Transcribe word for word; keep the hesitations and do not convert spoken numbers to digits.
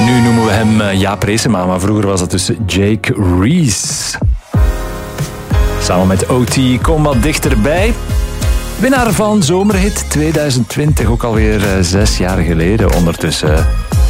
Nu noemen we hem uh, Jaap Reesema, maar vroeger was dat dus Jake Reese. Samen met O T, Kom Wat Dichterbij. Winnaar van Zomerhit tweeduizend twintig, ook alweer uh, zes jaar geleden ondertussen.